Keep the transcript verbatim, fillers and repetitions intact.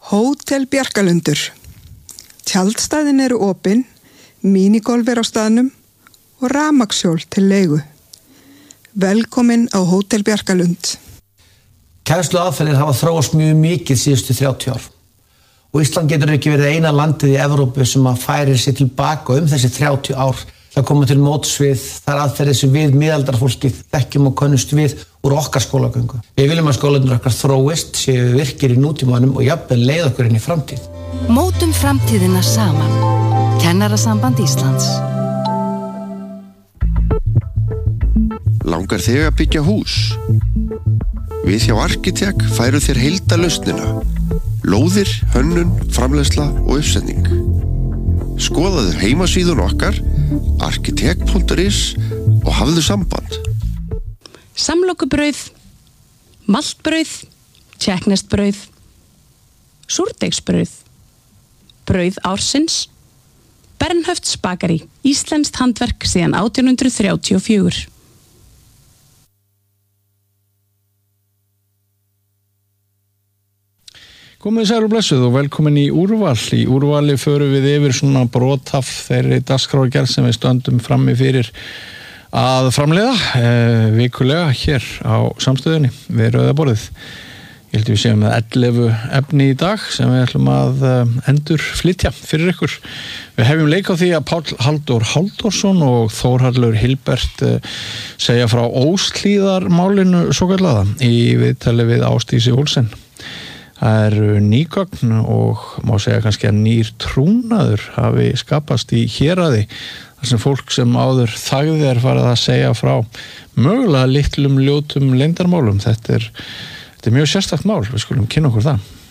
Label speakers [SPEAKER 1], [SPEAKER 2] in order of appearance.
[SPEAKER 1] Hótel Bjarkalundur. Tjaldstæðin eru opin, mínigolf er á staðnum og rafmagnshjól til leigu. Velkomin á Hótel Bjarkalund.
[SPEAKER 2] Kennsluaðferðir hafa þróast mjög mikið síðustu þrjátíu ár. Og Ísland getur ekki verið eina landið í Evrópu sem að færir sig tilbaka um þessi þrjátíu ár. Það koma til móts við þær aðferðir sem við miðaldarfólkið þekkjum og könnumst við úr okkar skólagöngu. Við viljum að skólarnir okkar þróist, séu virkir í nútímanum og jafnvel leið okkur inn í framtíð.
[SPEAKER 3] Mótum framtíðina saman. Kennarasamband Íslands.
[SPEAKER 4] Langar þig að byggja hús? Við hjá Arkitek færu þér heildarlausnina. Lóðir, hönnun, framleiðsla og uppsetning. Skoðaðu heimasíðun okkar, arkitek punktur is og hafðu samband.
[SPEAKER 5] Samlokubrauð, maltbrauð, tékkneskt-brauð, súrdeigsbrauð, brauð ársins, Bernhöfts bakari, íslenskt handverk síðan átján hundrað þrjátíu og fjögur.
[SPEAKER 6] Komið sæl og blessuð og velkomin í úrval. Í úrvali förum við yfir svona brotaf þeirri dagskrárgerð sem við stöndum frammi fyrir að framleiða e, vikulega hér á samstöðunni við Rauða borðið. Ég held við séum með ellefu efni í dag sem við ætlum að endur flytja fyrir ykkur. Við hefjum leik á því að Páll Halldór Halldórsson og Þórhallur Hilbert segja frá Óshlíðarmálinu svokallaða í viðtali við Ásdísi Olsen. Það eru nýgögn og má segja kannski að nýr trúnaður hafi skapast í héraði þar sem fólk sem áður þagði er farið að segja frá mögulega litlum ljótum leyndarmálum. Þetta er, þetta er mjög sérstakt mál, við skulum kynna okkur það.